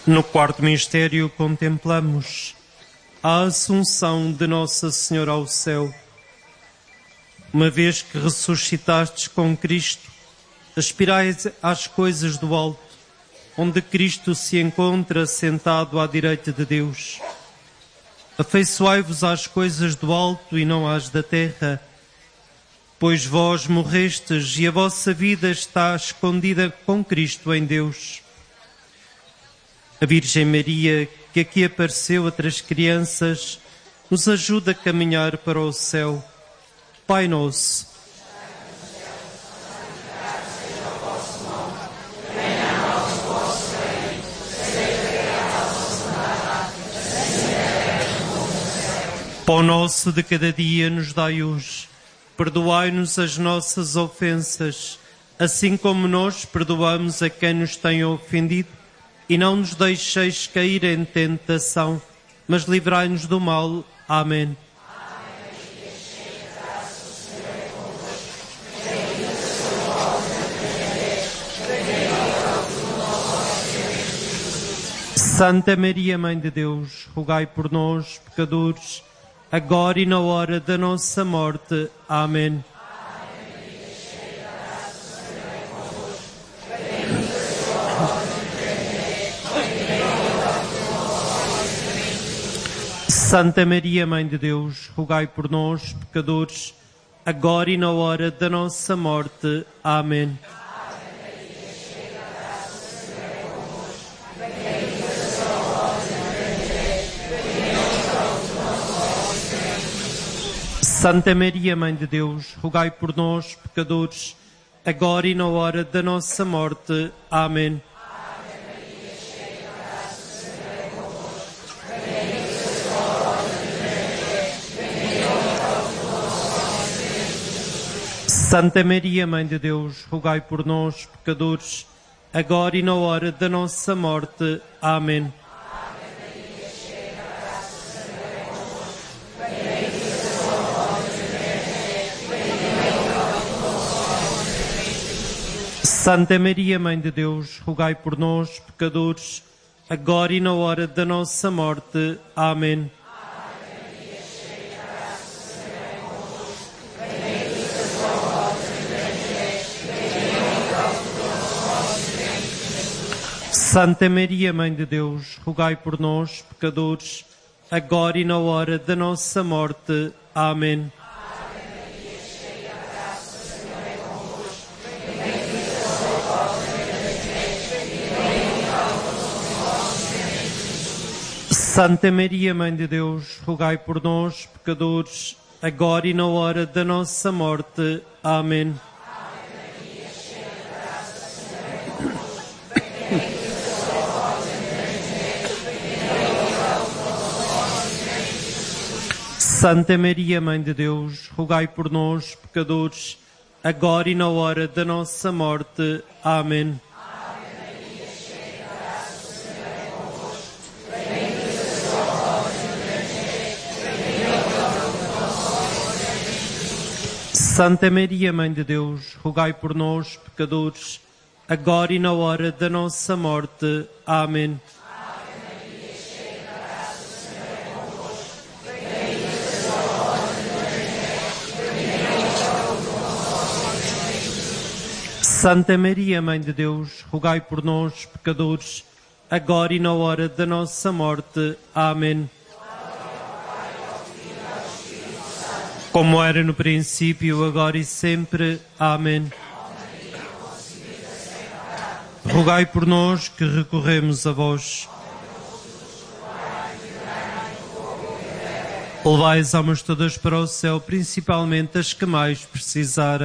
No quarto mistério contemplamos a Assunção de Nossa Senhora ao céu. Uma vez que ressuscitastes com Cristo, aspirai às coisas do alto, onde Cristo se encontra sentado à direita de Deus. Afeiçoai-vos às coisas do alto e não às da terra, pois vós morrestes e a vossa vida está escondida com Cristo em Deus. A Virgem Maria, que aqui apareceu entre as crianças, nos ajuda a caminhar para o céu. Pai nosso, pão nosso de cada dia nos dai hoje. Perdoai-nos as nossas ofensas, assim como nós perdoamos a quem nos tem ofendido. E não nos deixeis cair em tentação, mas livrai-nos do mal. Amém. Santa Maria, Mãe de Deus, rogai por nós, pecadores, agora e na hora da nossa morte. Amém. Santa Maria, Mãe de Deus, rogai por nós, pecadores, agora e na hora da nossa morte. Amém. Santa Maria, Mãe de Deus, rogai por nós, pecadores, agora e na hora da nossa morte. Amém. Santa Maria, Mãe de Deus, rogai por nós, pecadores, agora e na hora da nossa morte. Amém. Santa Maria, Mãe de Deus, rogai por nós, pecadores, agora e na hora da nossa morte. Amém. Santa Maria, Mãe de Deus, rogai por nós, pecadores, agora e na hora da nossa morte. Amém. Santa Maria, Mãe de Deus, rogai por nós, pecadores, agora e na hora da nossa morte. Amém. Santa Maria, Mãe de Deus, rogai por nós, pecadores, agora e na hora da nossa morte. Amém. Santa Maria, Mãe de Deus, rogai por nós, pecadores, agora e na hora da nossa morte. Amém. Santa Maria, Mãe de Deus, rogai por nós, pecadores, agora e na hora da nossa morte. Amém. Como era no princípio, agora e sempre. Amém. Rogai por nós que recorremos a vós. Levai as almas todas para o céu, principalmente as que mais precisarem.